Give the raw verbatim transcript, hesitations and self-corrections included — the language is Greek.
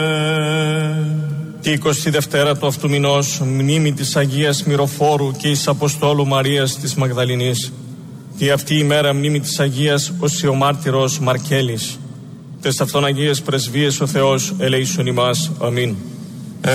Τη εικοστή δευτέρα του αυτού μηνός, μνήμη της Αγίας Μυροφόρου και εις Αποστόλου Μαρίας της Μαγδαληνής. Τη αυτή ημέρα μνήμη της Αγίας Οσιομάρτυρος Μαρκέλης. Τες αυτόν Αγίες πρεσβείες ο Θεός ελέησον ημάς. Αμήν.